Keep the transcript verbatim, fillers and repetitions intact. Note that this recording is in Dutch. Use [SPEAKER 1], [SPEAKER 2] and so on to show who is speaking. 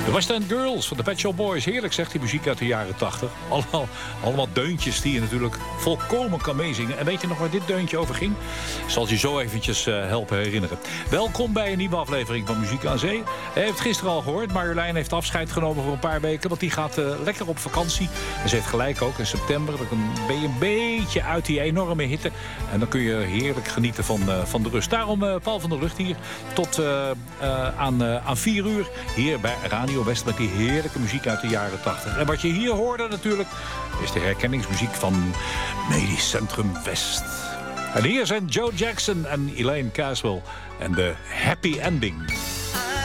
[SPEAKER 1] De West End Girls van de Pet Shop Boys. Heerlijk, zegt die muziek uit de jaren tachtig. Allemaal, allemaal deuntjes die je natuurlijk volkomen kan meezingen. En weet je nog waar dit deuntje over ging? Ik zal het je zo eventjes uh, helpen herinneren. Welkom bij een nieuwe aflevering van Muziek aan Zee. Je hebt het gisteren al gehoord. Marjolein heeft afscheid genomen voor een paar weken. Want die gaat uh, lekker op vakantie. En ze heeft gelijk ook in september. Dan ben je een beetje uit die enorme hitte. En dan kun je heerlijk genieten van, uh, van de rust. Daarom uh, Paul van der Lucht hier. Tot uh, uh, aan, uh, aan vier uur. Hier bij Radio West met die heerlijke muziek uit de jaren tachtig. En wat je hier hoorde natuurlijk is de herkenningsmuziek van Medisch Centrum West. En hier zijn Joe Jackson en Elaine Caswell en de Happy Ending.